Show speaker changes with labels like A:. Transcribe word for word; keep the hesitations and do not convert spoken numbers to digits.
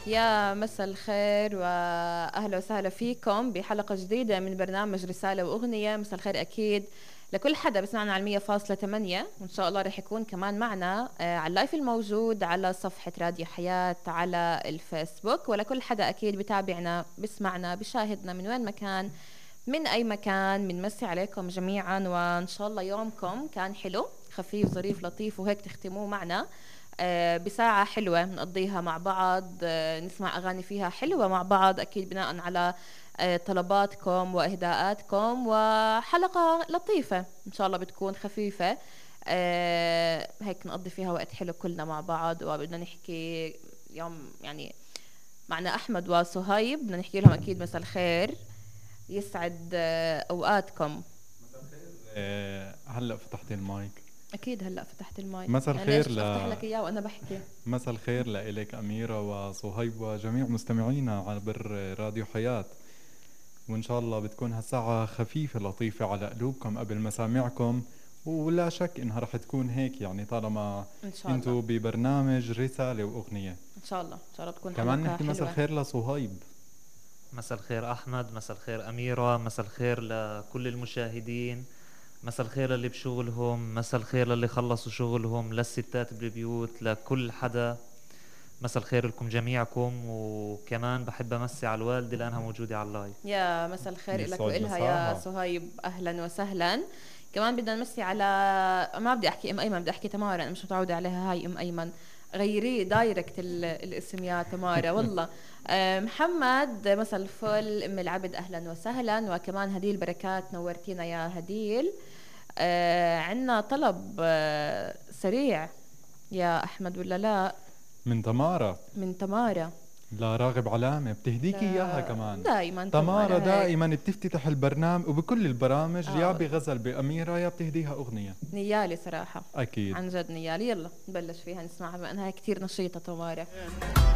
A: يا مساء الخير واهلا وسهلا فيكم بحلقه جديده من برنامج رساله واغنيه. مساء الخير اكيد لكل حدا بسمعنا على مية فاصلة ثمانية، وان شاء الله رح يكون كمان معنا آه، على اللايف الموجود على صفحه راديو حياه على الفيسبوك، ولكل حدا اكيد بتابعنا بسمعنا بشاهدنا من وين مكان من اي مكان. بنمسي عليكم جميعا وان شاء الله يومكم كان حلو خفيف ظريف لطيف، وهيك تختموه معنا آه، بساعة حلوة نقضيها مع بعض، آه، نسمع أغاني فيها حلوة مع بعض أكيد بناء على آه، طلباتكم وإهداءاتكم، وحلقة لطيفة إن شاء الله بتكون خفيفة آه، هيك نقضي فيها وقت حلو كلنا مع بعض. وبدنا نحكي اليوم يعني معنا أحمد وصهيب، بدنا نحكي لهم أكيد مساء الخير، يسعد آه، أوقاتكم.
B: آه، هلا فتحت المايك.
A: أكيد هلأ فتحت المايك.
B: مساء
A: يعني
B: الخير
A: ليش
B: ل
A: أفتح لك إياه وأنا بحكي؟
B: مساء الخير لإلك أميرة وصهيب وجميع مستمعينا عبر راديو حياة، وإن شاء الله بتكون هالساعة خفيفة لطيفة على قلوبكم قبل مسامعكم، ولا شك إنها رح تكون هيك يعني طالما
A: إن شاء الله
B: أنتوا ببرنامج رسالة وأغنية.
A: إن شاء الله إن شاء الله تكون
B: كمان
A: حلقة
B: نحكي مساء
A: حلوة.
B: الخير لصهيب.
C: مساء الخير أحمد، مساء الخير أميرة، مساء الخير لكل المشاهدين، مساء الخير للي بشغلهم، مساء الخير للي خلصوا شغلهم، للستات بالبيوت، لكل حدا مساء الخير لكم جميعكم. وكمان بحب أمسي على الوالدة لأنها موجودة على اللايف.
A: يا مساء الخير لك
B: يسعد
A: وإلها يا
B: مساها.
A: صهيب، أهلا وسهلا. كمان بدنا نمسي على، ما بدي أحكي أم أيمن، بدي أحكي تمارا، أنا مش متعودة عليها هاي أم أيمن، غيري دايركت ال- الاسم يا تمارا والله. آه، محمد مساء الفل، أم العبد أهلا وسهلا. وكمان هديل بركات نورتينا يا هديل. آه، عنا طلب آه، سريع يا أحمد ولا لا؟
B: من تمارا
A: من تمارا.
B: لا راغب علامة بتهديكي
A: لا،
B: إياها كمان.
A: دايما
B: تمارا
A: هيك.
B: دائما بتفتتح البرنامج وبكل البرامج
A: آه.
B: يا بغزل بأميرة يا بتهديها أغنية.
A: نيالي صراحة،
B: أكيد.
A: عن جد نيالي. يلا نبلش فيها نسمعها بما انها كتير نشيطة تمارا.